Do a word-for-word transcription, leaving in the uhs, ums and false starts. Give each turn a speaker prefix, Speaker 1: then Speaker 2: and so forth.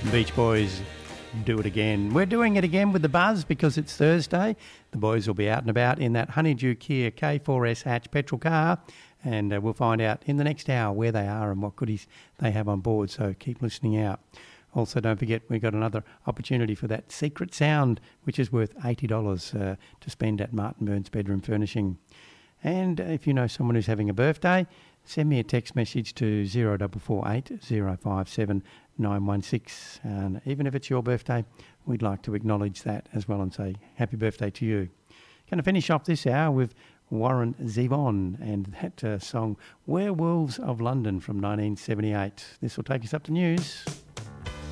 Speaker 1: Beach Boys, do it again. We're doing it again with the Buzz because it's Thursday. The boys will be out and about in that Honeydew Kia K four S hatch petrol car, and uh, we'll find out in the next hour where they are and what goodies they have on board, so keep listening out. Also, don't forget, we've got another opportunity for that secret sound, which is worth eighty dollars uh, to spend at Martin Burns Bedroom Furnishing. And if you know someone who's having a birthday, send me a text message to zero four four eight, zero five seven, nine one six. And even if it's your birthday, we'd like to acknowledge that as well and say happy birthday to you. Going to finish off this hour with Warren Zevon and that uh, song Werewolves of London from nineteen seventy-eight. This will take us up to news.